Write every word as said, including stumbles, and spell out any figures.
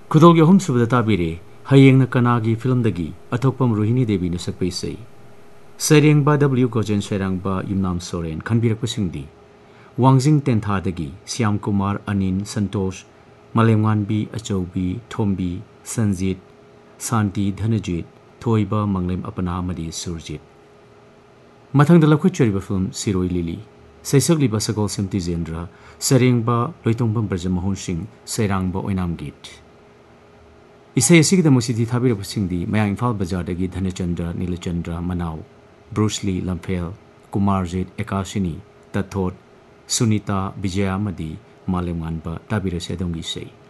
खुदोगी अहम सुबदा ताबिरे हयेंग कनागी फिल्म दगी अथोपम रोहिणी देवी ने सकपै सै सरेंगबा डब्ल्यू गोजेन सैरांगबा युमनाम सोरेन खनबिरकपसिंगदी वांजिंग तेंथादगी श्याम कुमार अनिन संतोष मलेमगानबी अचौबी थोंबी संजीत शांति धनजीत थोइबा मंगलेम अपना मदी सुरजीत मथंग लखुचरिबा फिल्म सिरोई लिली सैसकलिबा सगोल सिमती जेंद्र सरेंगबा लोइतोंबम ब्रजमोहन सिंह सैरांगबा ओइनाम गीत इसे असिगदा मुसिदी थाबिरबसिंगदी मया इम्फाल बाजारदगी धनचंद्र नीलचंद्र मनाव ब्रूसली लम्फेल कुमारजीत एकाशिनी तथोट सुनीता विजया मदी मालेमगानबा ताबिरसे दंगी से